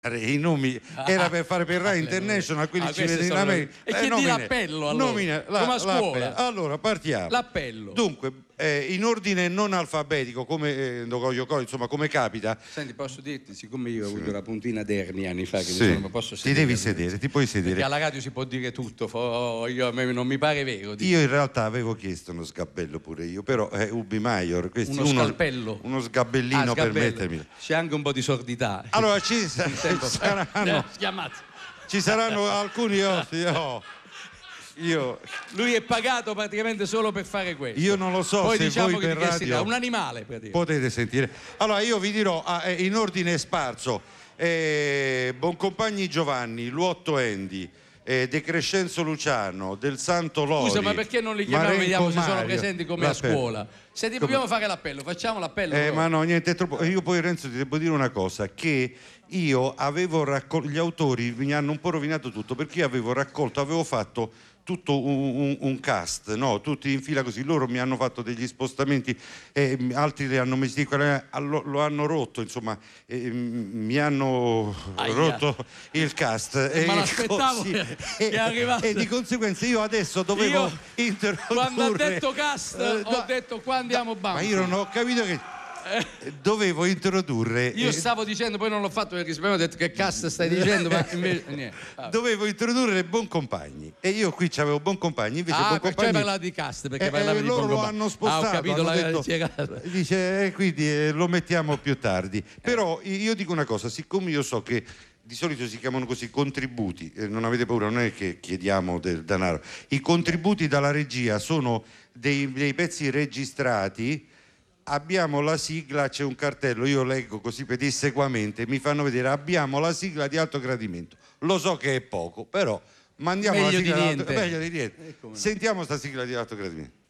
I nomi era per fare per Rai International, quelli ci vedono in America. E chiedi l'appello allora, come a scuola. Allora partiamo. L'appello. Dunque, in ordine non alfabetico, come insomma, come capita. Senti, posso dirti, siccome io ho avuto la puntina d'ernia anni fa, che Sì. mi posso sedere. Ti devi sedere, ti puoi sedere. Perché alla radio si può dire tutto, a me non mi pare vero. Io in realtà avevo chiesto uno sgabello pure io, però è Ubi Maior. Uno scalpello? Uno sgabellino per mettermi. C'è anche un po' di sordità. Allora ci saranno alcuni ospiti. Lui è pagato praticamente solo per fare questo. Io non lo so. Poi se diciamo voi che per radio un animale potete sentire. Allora io vi dirò in ordine sparso: Boncompagni Giovanni, Luotto Andy, De Crescenzo Luciano, Del Santo Lori. Scusa, ma perché non li chiamiamo? Vediamo se sono presenti come a scuola. Se ti dobbiamo fare l'appello, facciamo l'appello. Ma no, niente, è troppo. Io poi, Renzo, ti devo dire una cosa: che io avevo raccolto, gli autori mi hanno un po' rovinato tutto, perché io avevo fatto tutto un cast, no? Tutti in fila così. Loro mi hanno fatto degli spostamenti, altri li hanno messi, lo hanno rotto, insomma, mi hanno rotto il cast. Ma l'aspettavo, è arrivato. E di conseguenza io adesso dovevo introdurre. Quando ha detto cast, ho detto qua andiamo banco. Ma io non ho capito che dovevo introdurre. Io stavo dicendo, poi non l'ho fatto perché ho detto che cast stai dicendo, ma invece niente. Dovevo introdurre Boncompagni e io qui c'avevo Boncompagni, invece Boncompagni. Perciò parlava di cast, perché parlavi di loro Boncompagni. Lo hanno spostato. Ho capito, hanno detto, dice quindi lo mettiamo più tardi. Però io dico una cosa, siccome io so che di solito si chiamano così contributi, non avete paura, non è che chiediamo del denaro. I contributi dalla regia sono dei pezzi registrati. Abbiamo la sigla, c'è un cartello, io leggo così pedissequamente, mi fanno vedere abbiamo la sigla di Alto Gradimento. Lo so che è poco, però mandiamo meglio la sigla di niente. meglio di niente. Sentiamo sta sigla di Alto Gradimento.